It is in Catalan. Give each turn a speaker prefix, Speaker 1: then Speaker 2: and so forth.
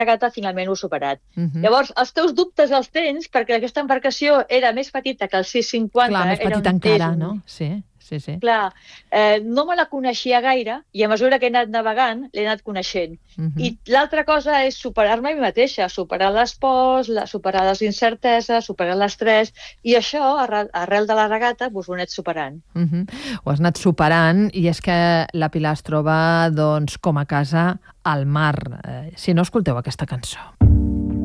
Speaker 1: regata finalment ho he superat. Llavors, els teus dubtes els tens perquè aquesta embarcació era més petita que el 650.
Speaker 2: Clar, més petita encara, no? Sí.
Speaker 1: Clar, no me la coneixia gaire i a mesura que he anat navegant l'he anat coneixent. I l'altra cosa és superar-me a mi mateixa, superar les pors, superar les incerteses, superar l'estrès, i això, arrel de la regata, ho he anat superant.
Speaker 2: Ho has anat superant, i és que la Pilar es troba, doncs, com a casa al mar. Si no, escolteu aquesta cançó.